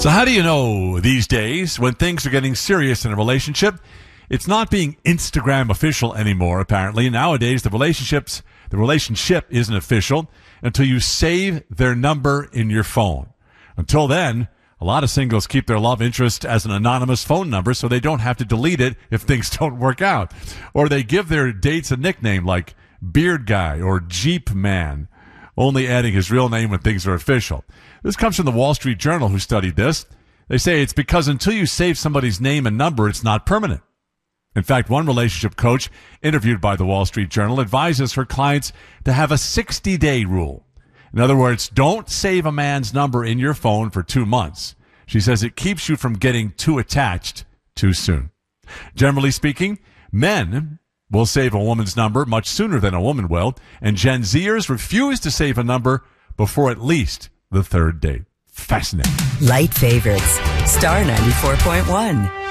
So how do you know these days when things are getting serious in a relationship? It's not being Instagram official anymore, apparently. Nowadays, the relationship isn't official until you save their number in your phone. Until then, a lot of singles keep their love interest as an anonymous phone number so they don't have to delete it if things don't work out. Or they give their dates a nickname like Beard Guy or Jeep Man, only adding his real name when things are official. This comes from the Wall Street Journal, who studied this. They say it's because until you save somebody's name and number, it's not permanent. In fact, one relationship coach interviewed by the Wall Street Journal advises her clients to have a 60-day rule. In other words, don't save a man's number in your phone for 2 months. She says it keeps you from getting too attached too soon. Generally speaking, men will save a woman's number much sooner than a woman will, and Gen Zers refuse to save a number before at least the third date. Fascinating. Light favorites. Star 94.1.